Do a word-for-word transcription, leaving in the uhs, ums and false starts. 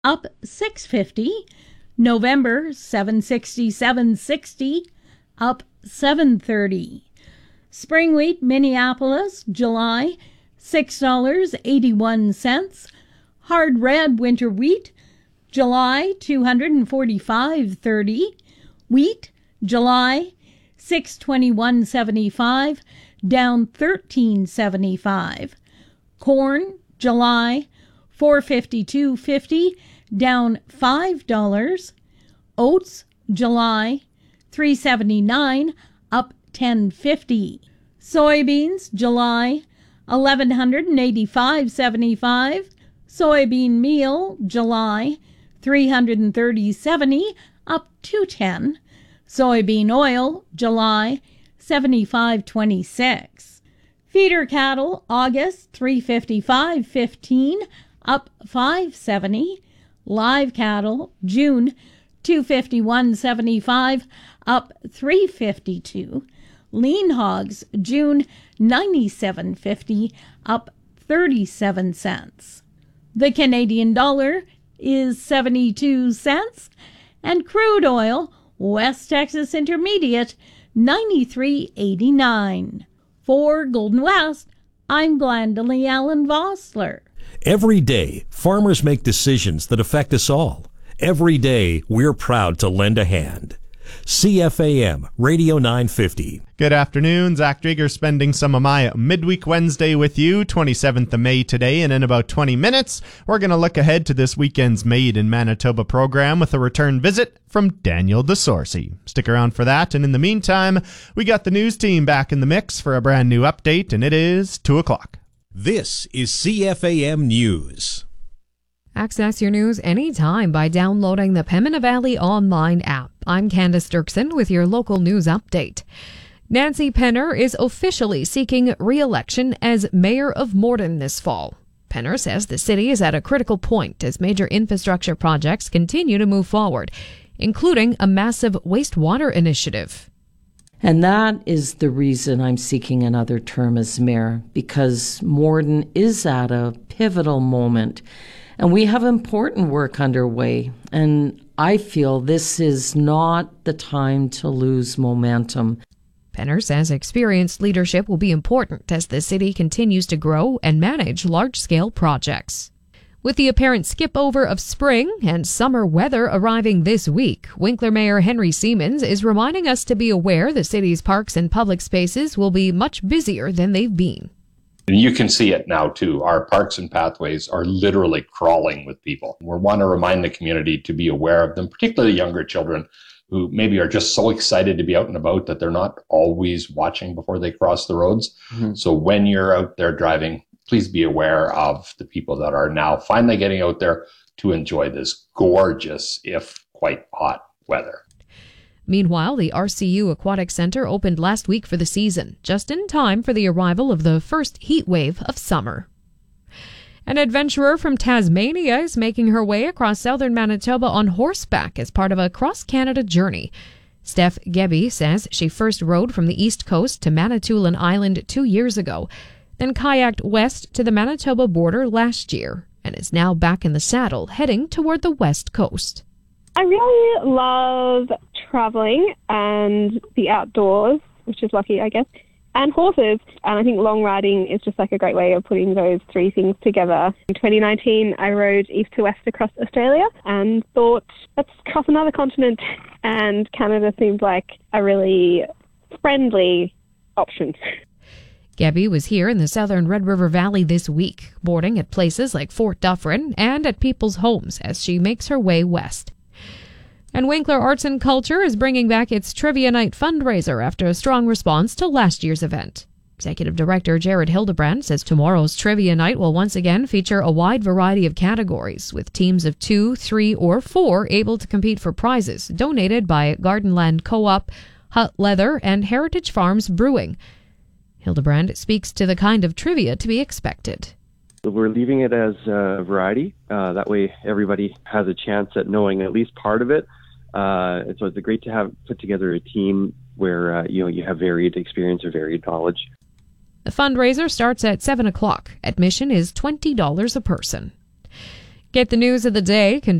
up six fifty. November seven sixty-seven sixty, up seven thirty. Spring wheat Minneapolis, July six dollars and eighty-one cents. Hard red winter wheat, July two hundred forty-five thirty. Wheat, July six twenty-one seventy-five, down thirteen seventy-five. Corn, July four fifty-two fifty, down five dollars. Oats, July three seventy-nine, up ten fifty. Soybeans, July eleven eighty-five seventy-five. Soybean meal, July three thirty seventy, up two ten. Soybean oil, July seventy-five twenty-six. Feeder cattle, August three fifty-five fifteen, up five seventy. Live cattle, June two fifty-one seventy-five, up three fifty-two. Lean hogs, June ninety-seven fifty, up thirty-seven cents. The Canadian dollar is seventy-two cents, and crude oil, West Texas Intermediate, ninety-three eighty-nine. For Golden West, I'm Glendalee Allen Vossler. Every day, farmers make decisions that affect us all. Every day, we're proud to lend a hand. C F A M Radio nine fifty. Good afternoon. Zach Drager spending some of my midweek Wednesday with you, twenty-seventh of May today, and in about twenty minutes, we're going to look ahead to this weekend's Made in Manitoba program with a return visit from Daniel DeSorcy. Stick around for that, and in the meantime, we got the news team back in the mix for a brand new update, and it is two o'clock. This is C F A M News. Access your news anytime by downloading the Pembina Valley online app. I'm Candace Dirksen with your local news update. Nancy Penner is officially seeking re-election as mayor of Morden this fall. Penner says the city is at a critical point as major infrastructure projects continue to move forward, including a massive wastewater initiative. And that is the reason I'm seeking another term as mayor, because Morden is at a pivotal moment. And we have important work underway, and I feel this is not the time to lose momentum. Penner says experienced leadership will be important as the city continues to grow and manage large-scale projects. With the apparent skip-over of spring and summer weather arriving this week, Winkler Mayor Henry Siemens is reminding us to be aware the city's parks and public spaces will be much busier than they've been. And you can see it now, too. Our parks and pathways are literally crawling with people. We want to remind the community to be aware of them, particularly younger children who maybe are just so excited to be out and about that they're not always watching before they cross the roads. Mm-hmm. So when you're out there driving, please be aware of the people that are now finally getting out there to enjoy this gorgeous, if quite hot, weather. Meanwhile, the R C U Aquatic Center opened last week for the season, just in time for the arrival of the first heat wave of summer. An adventurer from Tasmania is making her way across southern Manitoba on horseback as part of a cross-Canada journey. Steph Gebby says she first rode from the east coast to Manitoulin Island two years ago, then kayaked west to the Manitoba border last year, and is now back in the saddle heading toward the west coast. I really love traveling and the outdoors, which is lucky, I guess, and horses. And I think long riding is just like a great way of putting those three things together. In twenty nineteen, I rode east to west across Australia and thought, let's cross another continent. And Canada seemed like a really friendly option. Gebby was here in the southern Red River Valley this week, boarding at places like Fort Dufferin and at people's homes as she makes her way west. And Winkler Arts and Culture is bringing back its Trivia Night fundraiser after a strong response to last year's event. Executive Director Jared Hildebrand says tomorrow's Trivia Night will once again feature a wide variety of categories, with teams of two, three, or four able to compete for prizes donated by Gardenland Co-op, Hut Leather, and Heritage Farms Brewing. Hildebrand speaks to the kind of trivia to be expected. We're leaving it as a variety. Uh, that way everybody has a chance at knowing at least part of it. Uh, and so it's great to have put together a team where uh, you know you have varied experience or varied knowledge. The fundraiser starts at seven o'clock. Admission is twenty dollars a person. Get the news of the day